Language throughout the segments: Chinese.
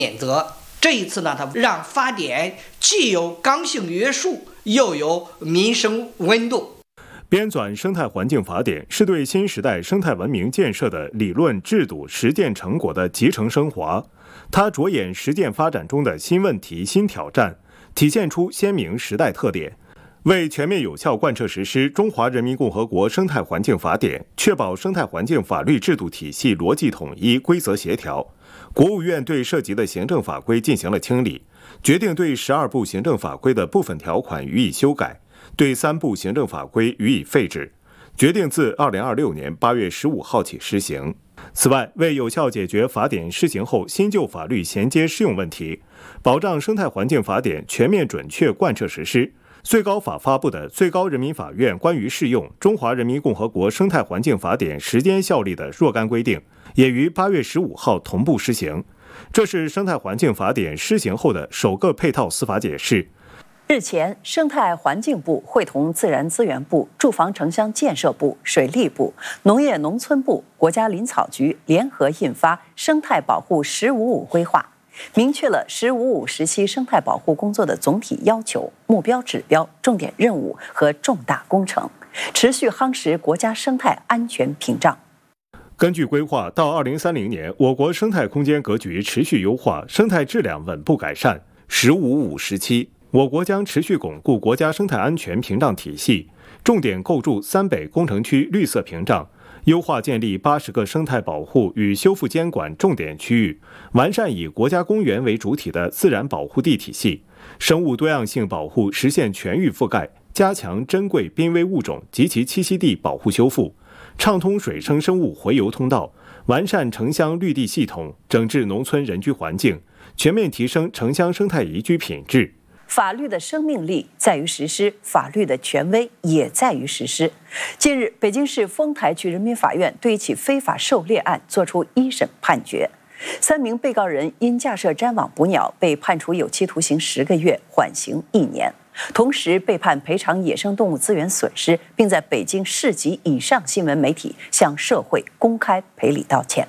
免责。这一次呢，他让法典既有刚性约束，又有民生温度。 编纂生态环境法典是对新时代生态文明建设的理论制度实践成果的集成升华，它着眼实践发展中的新问题、新挑战，体现出鲜明时代特点，为全面有效贯彻实施中华人民共和国生态环境法典，确保生态环境法律制度体系逻辑统一、规则协调。国务院对涉及的行政法规进行了清理，决定对12部行政法规的部分条款予以修改，对3部行政法规予以废止，决定自2026年8月15号起施行。此外，为有效解决法典施行后新旧法律衔接适用问题，保障生态环境法典全面准确贯彻实施，最高法发布的最高人民法院关于适用《中华人民共和国生态环境法典》时间效力的若干规定，也于8月15号同步施行。这是生态环境法典施行后的首个配套司法解释。 日前，生态环境部会同自然资源部、住房城乡建设部、水利部、农业农村部、国家林草局联合印发《生态保护“15+5”规划》，明确了“15+5”时期生态保护工作的总体要求、目标指标、重点任务和重大工程，持续夯实国家生态安全屏障。 根据规划，到2030年，我国生态空间格局持续优化，生态质量稳步改善。“15+5”时期，我国将持续巩固国家生态安全屏障体系，重点构筑3北工程区绿色屏障，优化建立80个生态保护与修复监管重点区域，完善以国家公园为主体的自然保护地体系，生物多样性保护实现全域覆盖，加强珍贵濒危物种及其栖息地保护修复，畅通水生生物回游通道，完善城乡绿地系统，整治农村人居环境，全面提升城乡生态宜居品质。 法律的生命力在于实施，法律的权威也在于实施。近日，北京市丰台区人民法院对一起非法狩猎案作出一审判决，3名被告人因架设粘网捕鸟被判处有期徒刑10个月，缓刑1年，同时被判赔偿野生动物资源损失，并在北京市级以上新闻媒体向社会公开赔礼道歉。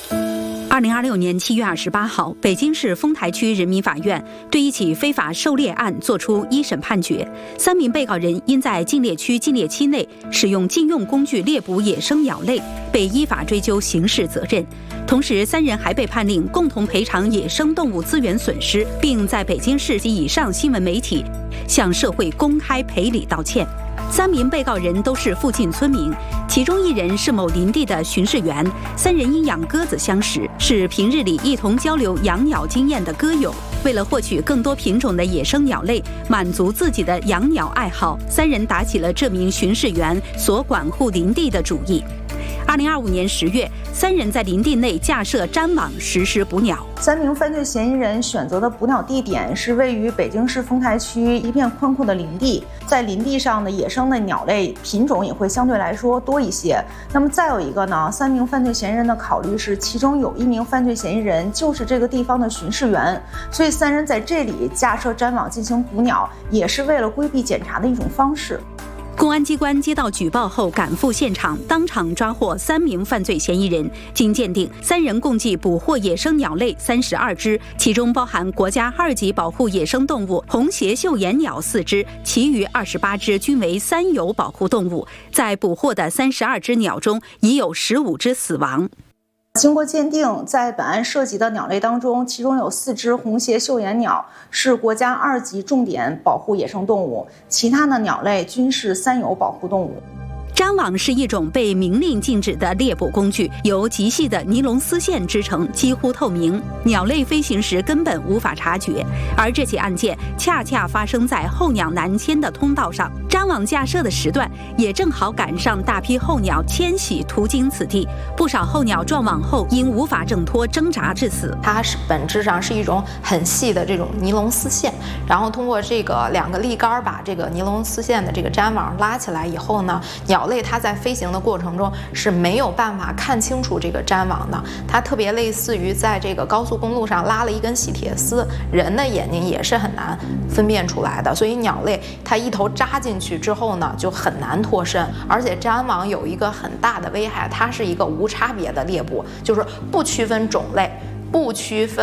2026年7月28号，北京市丰台区人民法院对一起非法狩猎案作出一审判决，3名被告人因在禁猎区禁猎期内使用禁用工具猎捕野生鸟类，被依法追究刑事责任。同时，3人还被判令共同赔偿野生动物资源损失，并在北京市及以上新闻媒体向社会公开赔礼道歉。3名被告人都是附近村民，其中1人是某林地的巡视员，3人因养鸽子相识，是平日里一同交流养鸟经验的鸽友。为了获取更多品种的野生鸟类，满足自己的养鸟爱好，3人打起了这名巡视员所管护林地的主意。2025年10月，3人在林地内架设粘网实施捕鸟。 3名犯罪嫌疑人选择的捕鸟地点是位于北京市丰台区一片宽阔的林地，在林地上的野生的鸟类品种也会相对来说多一些。那么再有一个呢，3名犯罪嫌疑人的考虑是，其中有1名犯罪嫌疑人就是这个地方的巡视员，所以3人在这里架设粘网进行捕鸟，也是为了规避检查的一种方式。 公安机关接到举报后赶赴现场，当场抓获3名犯罪嫌疑人。经鉴定，3人共计捕获野生鸟类32只，其中包含国家2级保护野生动物红鞋绣眼鸟4只，其余28只均为3有保护动物。在捕获的32只鸟中，已有15只死亡。 经过鉴定，在本案涉及的鸟类当中，其中有4只红鞋绣眼鸟是国家2级重点保护野生动物，其他的鸟类均是3有保护动物。 粘网是一种被明令禁止的猎捕工具，由极细的尼龙丝线织成，几乎透明，鸟类飞行时根本无法察觉。而这起案件恰恰发生在候鸟南迁的通道上，粘网架设的时段也正好赶上大批候鸟迁徙途经此地，不少候鸟撞网后因无法挣脱挣扎致死。 它是本质上是一种很细的这种尼龙丝线，然后通过这个2个立杆把这个尼龙丝线的这个粘网拉起来以后呢，鸟类它在飞行的过程中是没有办法看清楚这个粘网的，它特别类似于在这个高速公路上拉了一根细铁丝，人的眼睛也是很难分辨出来的，所以鸟类它一头扎进去之后呢，就很难脱身。而且粘网有一个很大的危害，它是一个无差别的猎捕，就是不区分种类，不区分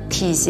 体型。